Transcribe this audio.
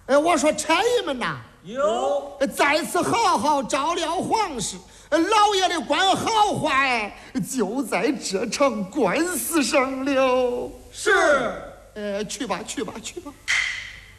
我说差役们呐， 有在此好好照料皇室，老爷的官好坏就在这场官司上了。 是， 去吧，去吧，去吧。